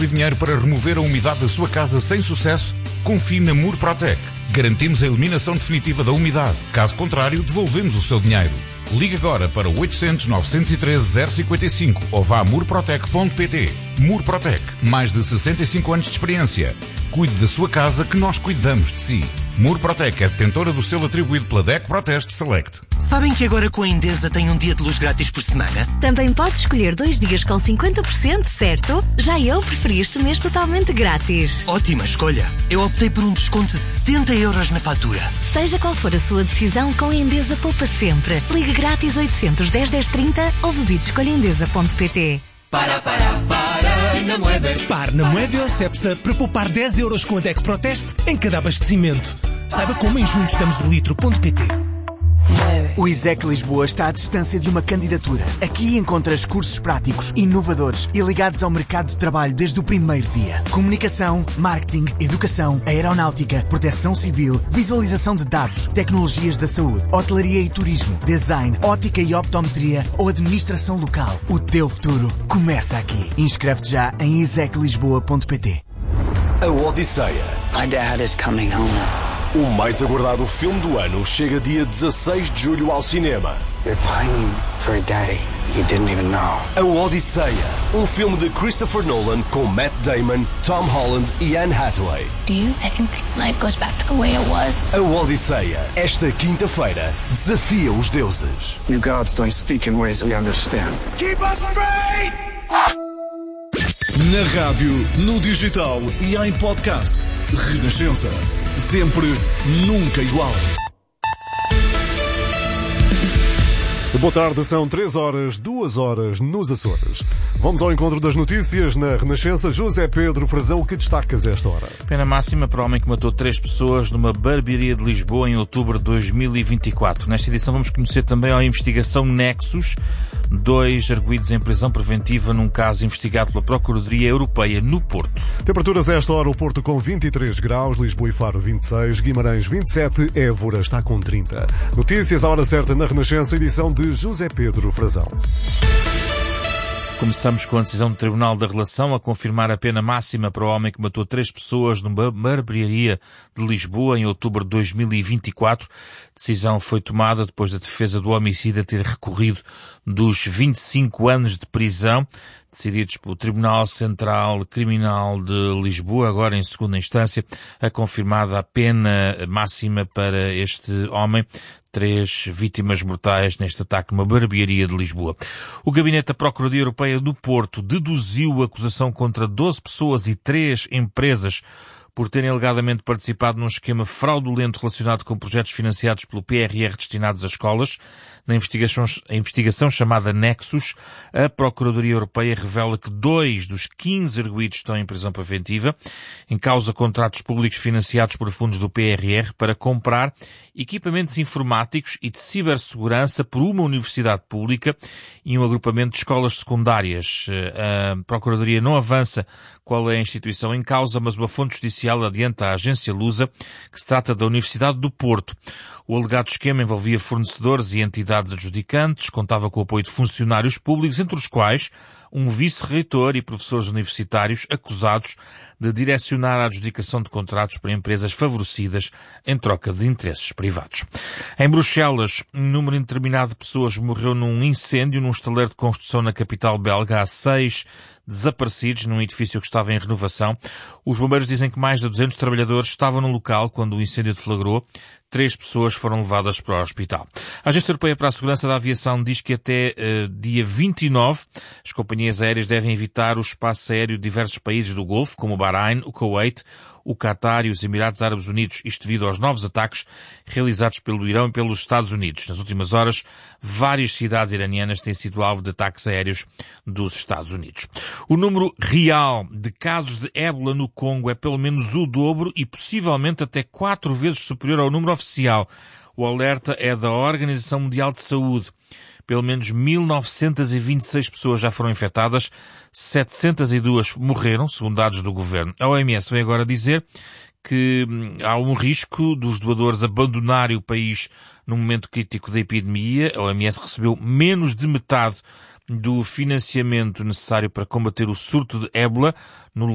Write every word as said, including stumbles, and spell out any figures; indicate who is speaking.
Speaker 1: e dinheiro para remover a umidade da sua casa sem sucesso? Confie na Murprotec. Garantimos a eliminação definitiva da umidade. Caso contrário, devolvemos o seu dinheiro. Ligue agora para oitocentos, novecentos e treze, zero cinquenta e cinco ou vá a murprotec ponto pt. Murprotec. Mais de sessenta e cinco anos de experiência. Cuide da sua casa que nós cuidamos de si. Murprotec é detentora do selo atribuído pela D E C Proteste Select.
Speaker 2: Sabem que agora com a Endesa tem um dia de luz grátis por semana?
Speaker 3: Também podes escolher dois dias com cinquenta por cento, certo? Já eu preferi este mês totalmente grátis.
Speaker 2: Ótima escolha. Eu optei por um desconto de setenta euros na fatura.
Speaker 3: Seja qual for a sua decisão, com a Endesa poupa sempre. Ligue grátis oitocentos, dez, dez, trinta ou visite escolha endesa ponto pt.
Speaker 4: Para, para, para, na Moever.
Speaker 5: Par na Moever ou Cepsa para poupar dez euros com a D E C Proteste em cada abastecimento. Saiba como em juntos damos o litro ponto pt.
Speaker 6: O ISEC Lisboa está à distância de uma candidatura. Aqui encontras cursos práticos, inovadores e ligados ao mercado de trabalho desde o primeiro dia. Comunicação, marketing, educação, aeronáutica, proteção civil, visualização de dados, tecnologias da saúde, hotelaria e turismo, design, ótica e optometria ou administração local. O teu futuro começa aqui. Inscreve-te já em isec lisboa ponto pt.
Speaker 7: A Odisseia.
Speaker 8: My dad is coming home.
Speaker 7: O mais aguardado filme do ano chega dia dezasseis de julho ao cinema.
Speaker 8: You're pining for a daddy you didn't even know.
Speaker 7: A Odisseia, um filme de Christopher Nolan com Matt Damon, Tom Holland e Anne Hathaway.
Speaker 9: Do you think life goes back to the way it was?
Speaker 7: A Odisseia, esta quinta-feira, desafia os deuses.
Speaker 8: You gods don't speak in ways we understand.
Speaker 4: Keep us straight!
Speaker 10: Na rádio, no digital e em podcast. Renascença. Sempre, nunca igual. Boa tarde, são três horas, duas horas nos Açores. Vamos ao encontro das notícias na Renascença. José Pedro Frazão, o que destacas a esta hora?
Speaker 11: Pena máxima para o homem que matou três pessoas numa barbearia de Lisboa em outubro de dois mil e vinte e quatro. Nesta edição vamos conhecer também a investigação Nexus, dois arguidos em prisão preventiva num caso investigado pela Procuradoria Europeia no Porto.
Speaker 10: Temperaturas a esta hora, o Porto com vinte e três graus, Lisboa e Faro vinte e seis, Guimarães vinte e sete, Évora está com trinta. Notícias à hora certa na Renascença, edição de José Pedro Frazão.
Speaker 11: Começamos com a decisão do Tribunal da Relação a confirmar a pena máxima para o homem que matou três pessoas numa barbearia de Lisboa em outubro de dois mil e vinte e quatro. A decisão foi tomada depois da defesa do homicida ter recorrido dos vinte e cinco anos de prisão decididos pelo Tribunal Central Criminal de Lisboa, agora em segunda instância, a confirmada a pena máxima para este homem. Três vítimas mortais neste ataque numa barbearia de Lisboa. O Gabinete da Procuradoria Europeia do Porto deduziu a acusação contra doze pessoas e três empresas por terem alegadamente participado num esquema fraudulento relacionado com projetos financiados pelo P R R destinados a escolas. Na investigação, a investigação chamada Nexus, a Procuradoria Europeia revela que dois dos quinze arguidos estão em prisão preventiva, em causa contratos públicos financiados por fundos do P R R para comprar equipamentos informáticos e de cibersegurança por uma universidade pública e um agrupamento de escolas secundárias. A Procuradoria não avança qual é a instituição em causa, mas uma fonte judicial adianta à agência Lusa que se trata da Universidade do Porto. O alegado esquema envolvia fornecedores e entidades adjudicantes, contava com o apoio de funcionários públicos, entre os quais um vice-reitor e professores universitários acusados de direcionar a adjudicação de contratos para empresas favorecidas em troca de interesses privados. Em Bruxelas, um número indeterminado de pessoas morreu num incêndio num estaleiro de construção na capital belga. Há seis desaparecidos num edifício que estava em renovação. Os bombeiros dizem que mais de duzentos trabalhadores estavam no local quando o incêndio deflagrou. Três pessoas foram levadas para o hospital. A Agência Europeia para a Segurança da Aviação diz que até uh, dia vinte e nove as companhias aéreas devem evitar o espaço aéreo de diversos países do Golfo, como o Bahrein, o Kuwait, o Qatar e os Emirados Árabes Unidos, isto devido aos novos ataques realizados pelo Irão e pelos Estados Unidos. Nas últimas horas, várias cidades iranianas têm sido alvo de ataques aéreos dos Estados Unidos. O número real de casos de ébola no Congo é pelo menos o dobro e possivelmente até quatro vezes superior ao número oficial. O alerta é da Organização Mundial de Saúde. Pelo menos mil novecentas e vinte e seis pessoas já foram infectadas, setecentas e duas morreram, segundo dados do governo. A O M S vem agora dizer que há um risco dos doadores abandonarem o país num momento crítico da epidemia. A O M S recebeu menos de metade do financiamento necessário para combater o surto de ébola no